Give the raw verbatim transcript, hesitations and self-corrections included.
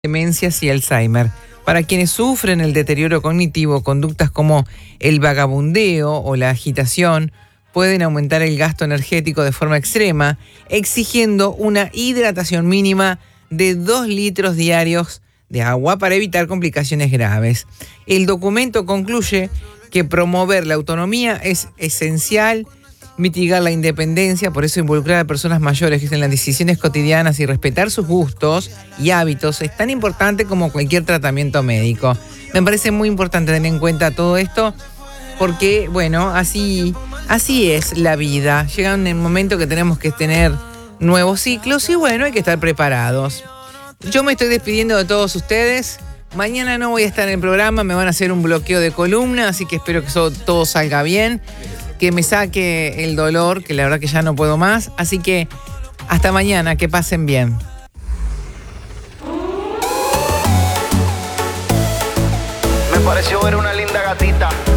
demencias y Alzheimer. Para quienes sufren el deterioro cognitivo, conductas como el vagabundeo o la agitación pueden aumentar el gasto energético de forma extrema, exigiendo una hidratación mínima de dos litros diarios de agua para evitar complicaciones graves. El documento concluye que promover la autonomía es esencial, mitigar la independencia, por eso involucrar a personas mayores en las decisiones cotidianas y respetar sus gustos y hábitos es tan importante como cualquier tratamiento médico. Me parece muy importante tener en cuenta todo esto porque, bueno, así, así es la vida. Llega un momento que tenemos que tener nuevos ciclos y, bueno, hay que estar preparados. Yo me estoy despidiendo de todos ustedes. Mañana no voy a estar en el programa, me van a hacer un bloqueo de columna, así que espero que eso, todo salga bien, que me saque el dolor, que la verdad que ya no puedo más. Así que hasta mañana, que pasen bien. Me pareció ver una linda gatita